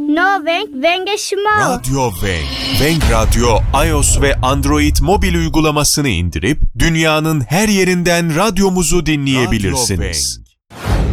No Weng, Wenge Shimao. Radyo Weng. Weng Radyo, iOS ve Android mobil uygulamasını indirip dünyanın her yerinden radyomuzu dinleyebilirsiniz.